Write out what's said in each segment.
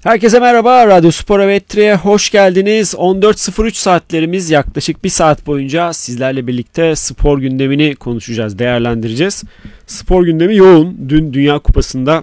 Herkese merhaba. Radyo Spor Evettri'ye hoş geldiniz. 14.03 saatlerimiz, yaklaşık bir saat boyunca sizlerle birlikte spor gündemini konuşacağız, değerlendireceğiz. Spor gündemi yoğun. Dün Dünya Kupası'nda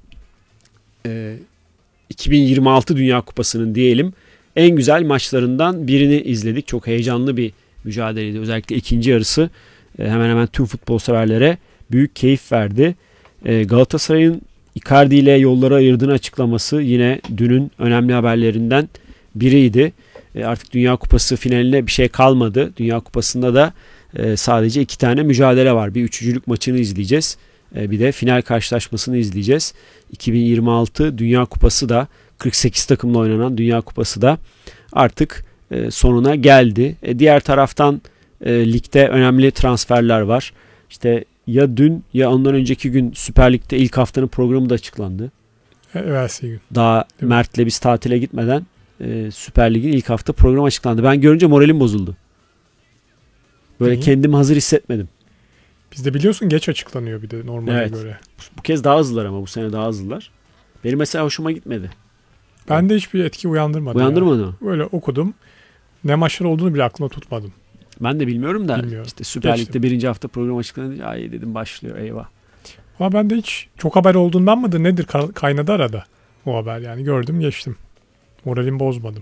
2026 Dünya Kupası'nın diyelim en güzel maçlarından birini izledik. Çok heyecanlı bir mücadeleydi. Özellikle ikinci yarısı hemen hemen tüm futbol severlere büyük keyif verdi. Galatasaray'ın Icardi ile yolları ayırdığını açıklaması yine dünün önemli haberlerinden biriydi. Artık Dünya Kupası finaline bir şey kalmadı. Dünya Kupası'nda da sadece 2 tane mücadele var. Bir üçüncülük maçını izleyeceğiz. Bir de final karşılaşmasını izleyeceğiz. 2026 Dünya Kupası da 48 takımla oynanan Dünya Kupası da artık sonuna geldi. Diğer taraftan ligde önemli transferler var. İşte ya dün ya ondan önceki gün Süper Lig'de ilk haftanın programı da açıklandı. Evet, gün. Daha Mert'le biz tatile gitmeden Süper Lig'in ilk hafta programı açıklandı. Ben görünce moralim bozuldu. Böyle Niye? kendimi hazır hissetmedim. Bizde biliyorsun geç açıklanıyor bir de normale Evet. göre. Bu kez daha hızlılar ama bu sene daha hızlılar. Benim mesela hoşuma gitmedi. Ben de hiçbir etki uyandırmadı. Uyandırmadı mı? Böyle okudum. Ne maçlar olduğunu bile aklımda tutmadım. Ben de bilmiyorum da Bilmiyorum. işte Süper Geçtim. Lig'de birinci hafta program açıklanınca ay dedim başlıyor eyvah. Ama ben de hiç çok haber olduğundan mıdır nedir kaynadı arada o haber, yani gördüm geçtim. Moralimi bozmadım.